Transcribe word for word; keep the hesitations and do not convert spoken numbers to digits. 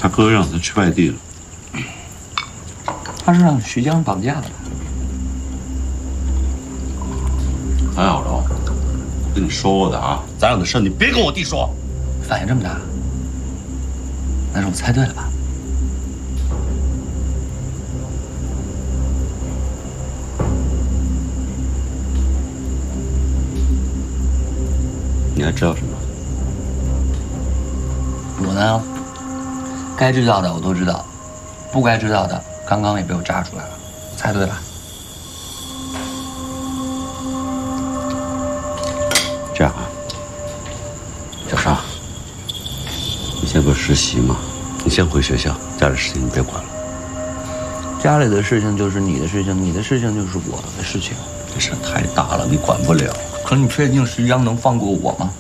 他哥让他去外地了。 他是让徐江绑架的。 韩小楼，我跟你说过的啊，咱俩的事你别跟我弟说。 反应这么大，那是我猜对了吧？ 你还知道什么？ 我呢，该知道的我都知道，不该知道的刚刚也被我炸出来了，猜对吧？ 这样啊，小沙，你现在不是实习吗？你先回学校，家里事情你别管了。 家里的事情就是你的事情，你的事情就是我的事情。 这事太大了，你管不了。 可你确定徐江能放过我吗？